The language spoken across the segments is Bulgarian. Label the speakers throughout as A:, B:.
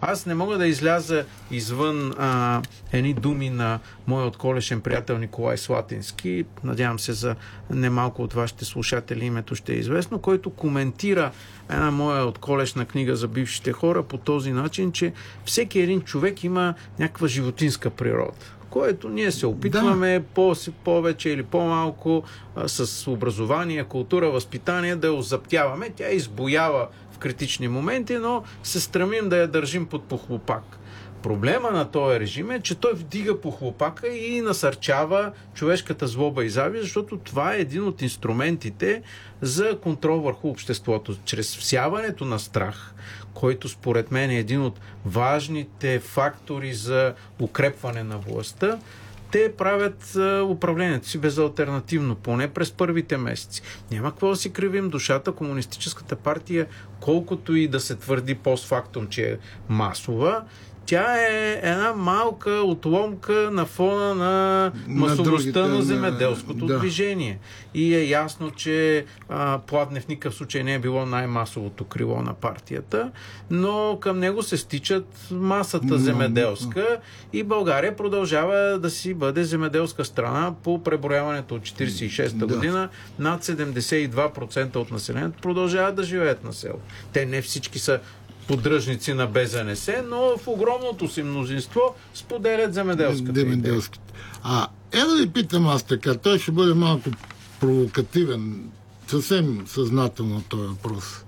A: Аз не мога да изляза извън едни думи на моя отколешен приятел Николай Слатински, надявам се за немалко от вашите слушатели името ще е известно, който коментира една моя отколешна книга за бившите хора по този начин, че всеки един човек има някаква животинска природа, което ние се опитваме повече или по-малко с образование, култура, възпитание да я озаптяваме. Тя избоява в критични моменти, но се стремим да я държим под похлупак. Проблема на този режим е, че той вдига похлупака и насърчава човешката злоба и завист, защото това е един от инструментите за контрол върху обществото. Чрез всяването на страх, който според мен е един от важните фактори за укрепване на властта, те правят управлението си безалтернативно, поне през първите месеци. Няма какво да си кривим душата. Комунистическата партия, колкото и да се твърди постфактум, че е масова, тя е една малка отломка на фона на масовостта на земеделското движение. И е ясно, че Пладне в никакъв случай не е било най-масовото крило на партията, но към него се стичат масата земеделска и България продължава да си бъде земеделска страна по преброяването от 1946 година. Над 72% от населението продължават да живеят на село. Те не всички са поддръжници на БЗНС, но в огромното си мнозинство споделят земеделската идея.
B: Да ви питам аз така, той ще бъде малко провокативен, съвсем съзнателно този въпрос.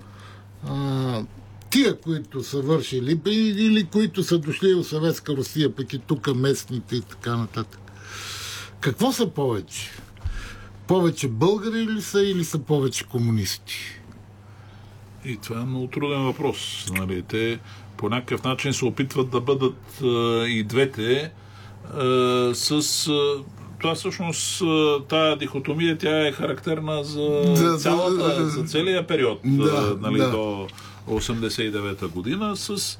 B: Тия, които са вършили, или които са дошли от Съветска Русия, пък и тук местните и така нататък. Какво са повече? Повече българи ли са или са повече комунисти?
C: И това е много труден въпрос. Нали? Те по някакъв начин се опитват да бъдат и двете това всъщност, тая дихотомия, тя е характерна за целия период, до 89-та година, с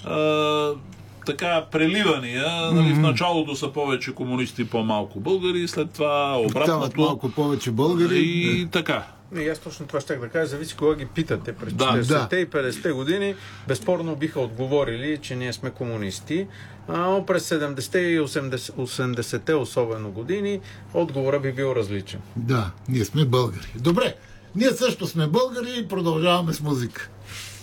C: така преливания. В началото са повече комунисти, по-малко българи, след това обратното.
B: Малко повече българи.
C: И така.
A: Аз точно това щях да кажа, зависи кога ги питате. През 40-те и 50-те години безспорно биха отговорили, че ние сме комунисти. През 70-те и 80-те особено години отговорът би бил различен.
B: Да, ние сме българи. Добре, ние също сме българи и продължаваме с музика.